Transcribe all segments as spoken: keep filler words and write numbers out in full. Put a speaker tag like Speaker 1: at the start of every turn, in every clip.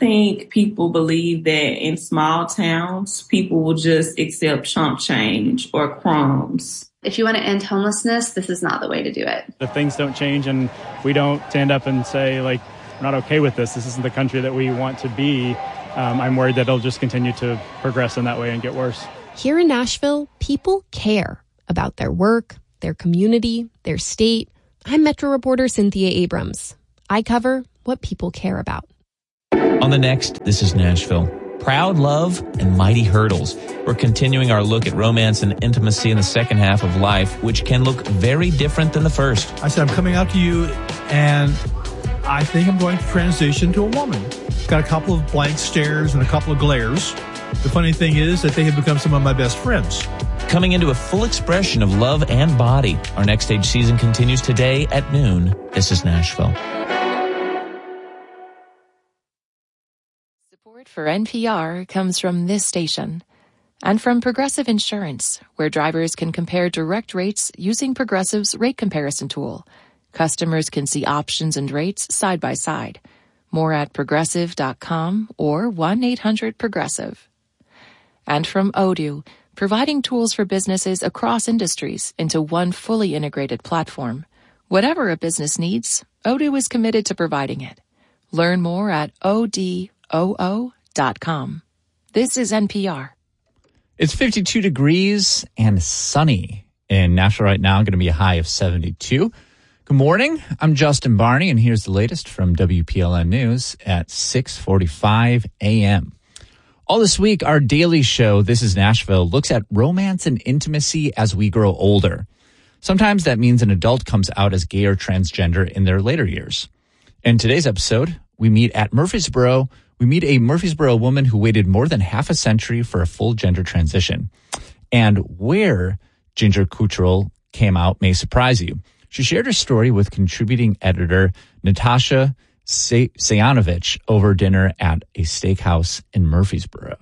Speaker 1: think people believe that in small towns, people will just accept chump change or crumbs.
Speaker 2: If you want to end homelessness, this is not the way to do it.
Speaker 3: If things don't change and we don't stand up and say, like, we're not okay with this, this isn't the country that we want to be, um, I'm worried that it'll just continue to progress in that way and get worse.
Speaker 4: Here in Nashville, people care about their work, their community, their state. I'm Metro reporter Cynthia Abrams. I cover what people care about.
Speaker 5: On the next, This is Nashville. Proud love and mighty hurdles. We're continuing our look at romance and intimacy in the second half of life, which can look very different than the first.
Speaker 6: I said, I'm coming out to you, and I think I'm going to transition to a woman. Got a couple of blank stares and a couple of glares. The funny thing is that they have become some of my best friends.
Speaker 5: Coming into a full expression of love and body. Our Next Stage season continues today at noon. This is Nashville.
Speaker 7: Support for N P R comes from this station and from Progressive Insurance, where drivers can compare direct rates using Progressive's rate comparison tool. Customers can see options and rates side by side. More at progressive dot com or one eight hundred progressive. And from Odoo, providing tools for businesses across industries into one fully integrated platform. Whatever a business needs, Odoo is committed to providing it. Learn more at O D O O dot com. This is N P R.
Speaker 8: It's fifty-two degrees and sunny in Nashville right now. Going to be a high of seventy-two. Good morning. I'm Justin Barney, and here's the latest from W P L N News at six forty-five a.m. All this week, our daily show, This is Nashville, looks at romance and intimacy as we grow older. Sometimes that means an adult comes out as gay or transgender in their later years. In today's episode, we meet at Murfreesboro. We meet a Murfreesboro woman who waited more than half a century for a full gender transition. And where Ginger Kutrell came out may surprise you. She shared her story with contributing editor Natasha Sayanovich over dinner at a steakhouse in Murfreesboro.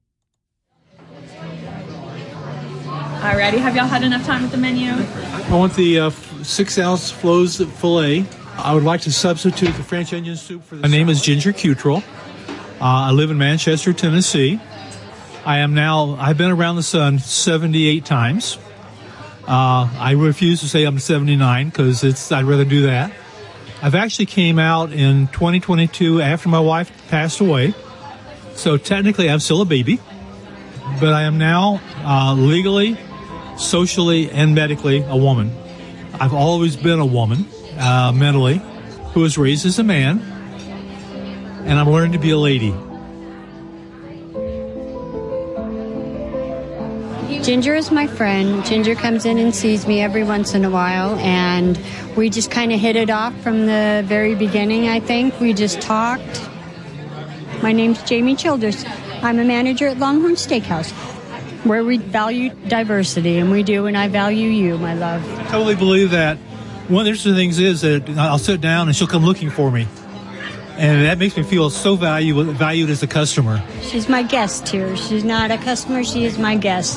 Speaker 9: Alrighty, have y'all had enough time with the menu?
Speaker 6: I want the uh, six-ounce Flo's filet. I would like to substitute the French onion soup for the My name salad. is Ginger Kutrell. Uh, I live in Manchester, Tennessee. I am now, I've been around the sun seventy-eight times. Uh, I refuse to say I'm seventy-nine because it's, I'd rather do that. I've actually came out in twenty twenty-two after my wife passed away. So technically I'm still a baby, but I am now uh, legally, socially, and medically a woman. I've always been a woman, uh, mentally, who was raised as a man, and I'm learning to be a lady.
Speaker 10: Ginger is my friend. Ginger comes in and sees me every once in a while, and we just kind of hit it off from the very beginning, I think. We just talked. My name's Jamie Childers. I'm a manager at Longhorn Steakhouse, where we value diversity, and we do, and I value you, my love.
Speaker 6: I totally believe that. One of the interesting things is that I'll sit down and she'll come looking for me. And that makes me feel so valued, valued as a customer.
Speaker 10: She's my guest here. She's not a customer. She is my guest.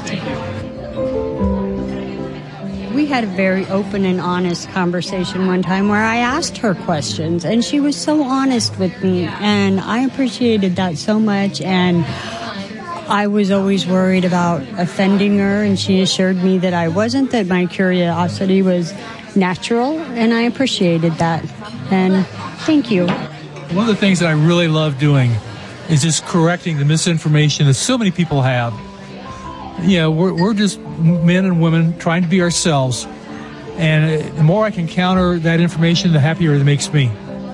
Speaker 10: We had a very open and honest conversation one time where I asked her questions, and she was so honest with me, and I appreciated that so much. And I was always worried about offending her, and she assured me that I wasn't, that my curiosity was natural, and I appreciated that. And thank you.
Speaker 6: One of the things that I really love doing is just correcting the misinformation that so many people have. Yeah, we're, we're just men and women trying to be ourselves. And the more I can counter that information, the happier it makes me.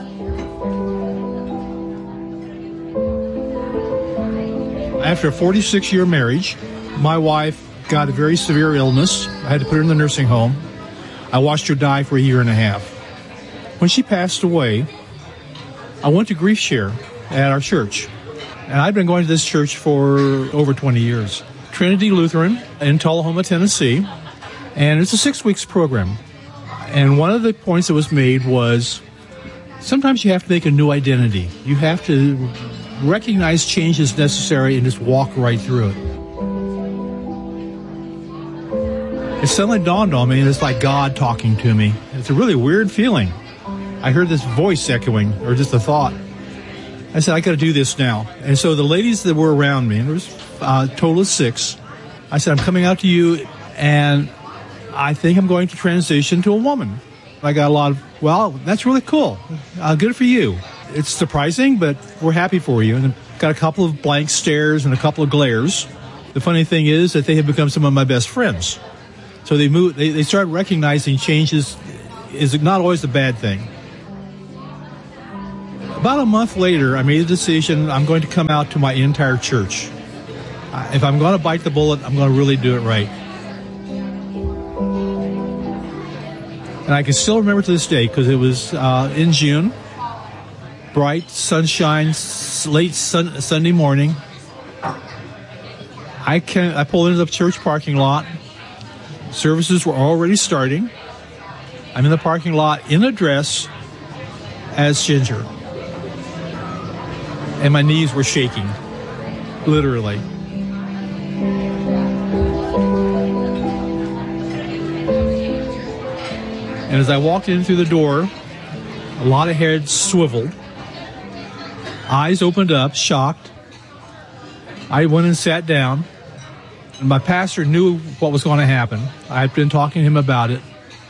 Speaker 6: After a forty-six year marriage, my wife got a very severe illness. I had to put her in the nursing home. I watched her die for a year and a half. When she passed away, I went to Grief Share at our church. And I've been going to this church for over twenty years. Trinity Lutheran in Tullahoma, Tennessee. And it's a six weeks program. And one of the points that was made was sometimes you have to make a new identity. You have to recognize change is necessary and just walk right through it. It suddenly dawned on me, and it's like God talking to me. It's a really weird feeling. I heard this voice echoing, or just a thought. I said, I got to do this now. And so the ladies that were around me, and there was uh, a total of six, I said, I'm coming out to you, and I think I'm going to transition to a woman. I got a lot of, well, that's really cool. Uh, good for you. It's surprising, but we're happy for you. And got a couple of blank stares and a couple of glares. The funny thing is that they have become some of my best friends. So they move, they, they start recognizing changes is not always a bad thing. About a month later, I made a decision. I'm going to come out to my entire church. Uh, if I'm going to bite the bullet, I'm going to really do it right. And I can still remember to this day because it was uh, in June, bright sunshine, late sun, Sunday morning. I can I pulled into the church parking lot. Services were already starting. I'm in the parking lot in a dress as Ginger. And my knees were shaking, literally. And as I walked in through the door, a lot of heads swiveled. Eyes opened up, shocked. I went and sat down. And my pastor knew what was going to happen. I had been talking to him about it.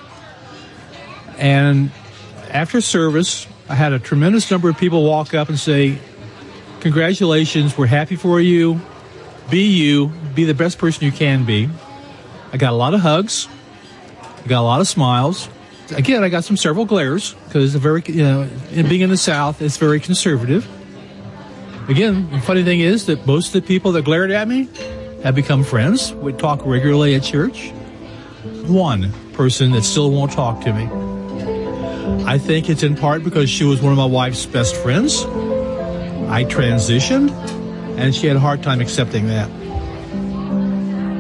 Speaker 6: And after service, I had a tremendous number of people walk up and say, congratulations, we're happy for you. Be you. Be the best person you can be. I got a lot of hugs. I got a lot of smiles. Again, I got some several glares because very, you know, being in the South, it's very conservative. Again, the funny thing is that most of the people that glared at me have become friends. We talk regularly at church. One person that still won't talk to me. I think it's in part because she was one of my wife's best friends. I transitioned, and she had a hard time accepting that.